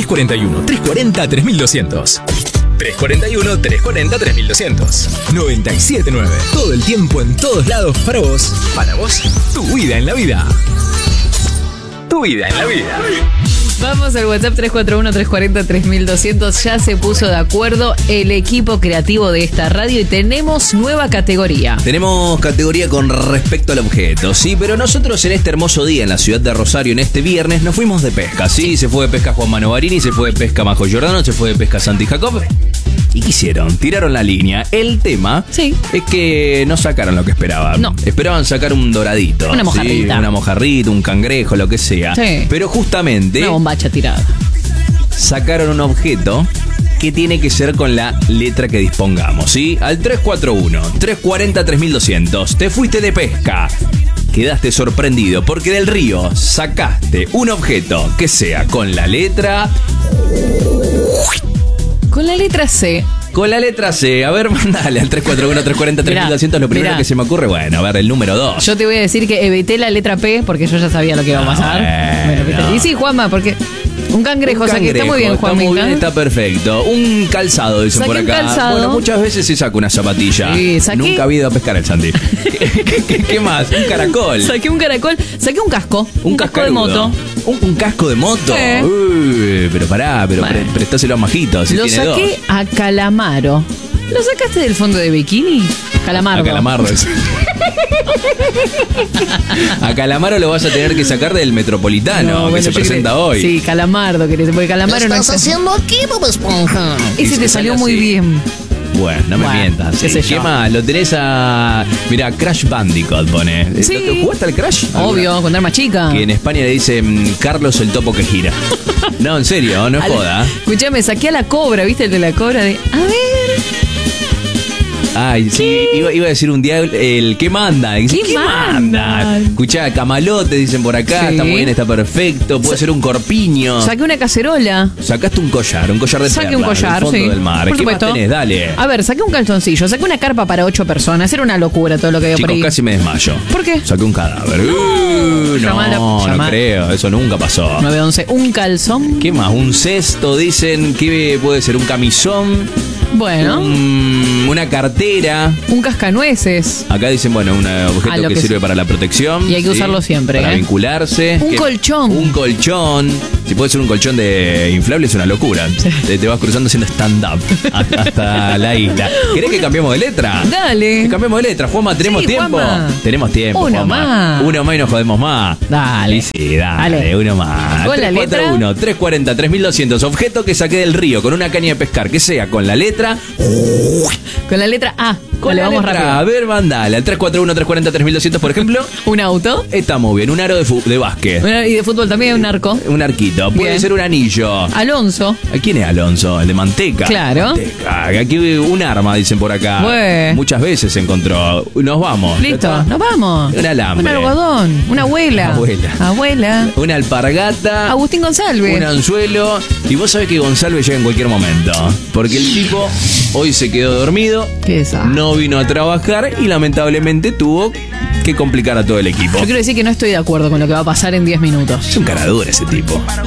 341-340-3200. 341-340-3200. 97.9. Todo el tiempo, en todos lados, para vos. Para vos, tu vida en la vida. Tu vida en la vida. Vamos al WhatsApp 341-340-3200. Ya se puso de acuerdo el equipo creativo de esta radio y tenemos nueva categoría. Tenemos categoría con respecto al objeto, sí, pero nosotros en este hermoso día en la ciudad de Rosario, en este viernes, nos fuimos de pesca, sí. Se fue de pesca Juan Mano Barini, se fue de pesca Majo Giordano, se fue de pesca Santi Jacob. ¿Y qué hicieron? Tiraron la línea. El tema es que no sacaron lo que esperaban. No. Esperaban sacar un doradito. Una mojarrita. ¿sí? Una mojarrita, un cangrejo, lo que sea. Sí. Pero justamente una bombacha tirada. Sacaron un objeto que tiene que ser con la letra que dispongamos, ¿sí? Al 341-340-3200. Te fuiste de pesca. Quedaste sorprendido porque del río sacaste un objeto que sea con la letra... Con la letra C. Con la letra C. A ver, mandale al 341-340-3200. Lo primero que se me ocurre, bueno, a ver, el número 2. Yo te voy a decir que evité la letra P porque yo ya sabía lo que iba a pasar. Bueno, y sí, Juanma, porque... Un cangrejo, o sea que está muy bien, Juanma. Está muy bien, está perfecto. Un calzado, dicen por acá. Un calzado. Bueno, muchas veces se saca una zapatilla. Sí, Nunca ha ido a pescar el Santi. ¿Qué más? Un caracol. Saqué un caracol. Saqué un casco. Un casco de moto. ¿Un casco de moto? Sí. Uy, pero pará, prestáselo a Majito. Si lo tiene saqué a Calamaro. ¿Lo sacaste del fondo de bikini? Calamardo. A Calamardo. A Calamaro lo vas a tener que sacar del Metropolitano, que se presenta hoy. Sí, Calamardo, querés, porque Calamaro ¿Qué no estás haciendo aquí, Bob Esponja? Ese te salió muy bien. Bueno, no me mientas. ¿Qué más? Lo tenés a... Mirá, Crash Bandicoot pone. Sí. ¿Jugaste al Crash? Obvio, cuando era más chica. Que en España le dicen Carlos el topo que gira. No, en serio, no es joda. Escuchame, saqué a la cobra, ¿viste? El de la cobra de... A ver... Ay, sí, iba a decir un día el ¿qué manda? ¿Qué manda? Escuchá, camalote, dicen por acá, Sí. está muy bien, está perfecto, puede ser un corpiño. Saqué una cacerola. Sacaste un collar de Saqué perlas un collar, del fondo sí. del mar. Por ¿Qué supuesto. más tenés? Dale. A ver, saqué un calzoncillo, saqué una carpa para 8 personas. Era una locura todo lo que había por Chicos, ahí. casi me desmayo. ¿Por qué? Saqué un cadáver. Llamalo. No creo, eso nunca pasó. 911. Un calzón. ¿Qué más? Un cesto, dicen. ¿Qué puede ser? Un camisón. Bueno. Una cartera. Un cascanueces. Acá dicen, bueno, un objeto lo que que sirve para la protección. Y hay que usarlo siempre, Para vincularse. Un colchón. Un colchón. Si puede ser un colchón de inflable es una locura. Te vas cruzando haciendo stand-up hasta la isla. ¿Querés que cambiemos de letra? Dale. Que cambiemos de letra. Juanma, ¿tenemos Sí, tiempo? Juanma. Tenemos tiempo, Uno Juanma. más. Uno más y nos jodemos más. Dale. Sí, dale. Uno más. Con la letra. 341-340-3200. Objeto que saqué del río con una caña de pescar que sea con la letra... Con la letra A. Con Dale, la vamos letra, rápido. a ver, mandale al 341-340-3200, por ejemplo. Un auto. Está muy bien, un aro de básquet. Y de fútbol también, un arco. Un arquito, puede Bien. ser un anillo. Alonso. ¿Quién es Alonso? El de manteca. Claro. Manteca. Aquí un arma, dicen por acá. Bueno. Muchas veces se encontró. Nos vamos. Listo, nos vamos. Un alambre. Un algodón. Una abuela. Abuela. Una alpargata. Agustín González. Un anzuelo. Y vos sabés que González llega en cualquier momento. Porque el tipo hoy se quedó dormido. Qué desastre. No vino a trabajar y lamentablemente tuvo que complicar a todo el equipo. Yo quiero decir que no estoy de acuerdo con lo que va a pasar en 10 minutos. Es un caradura ese tipo.